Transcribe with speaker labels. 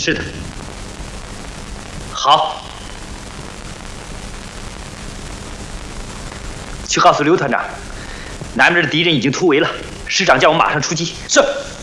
Speaker 1: 是的。好，去告诉刘团长，南边的敌人已经突围了，师长叫我马上出击。
Speaker 2: 是。